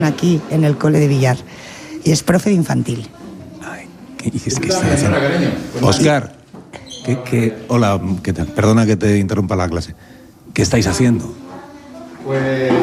aquí en el cole de Villar y es profe de infantil. Ay, ¿qué está haciendo? Óscar, hola, ¿qué tal? Perdona que te interrumpa la clase. ¿Qué estáis haciendo? Pues